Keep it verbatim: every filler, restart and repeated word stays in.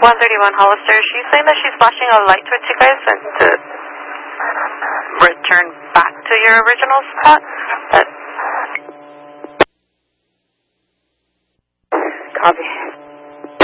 one thirty-one Hollister. She's saying that she's flashing a light towards you guys and to return back to your original spot. But Copy.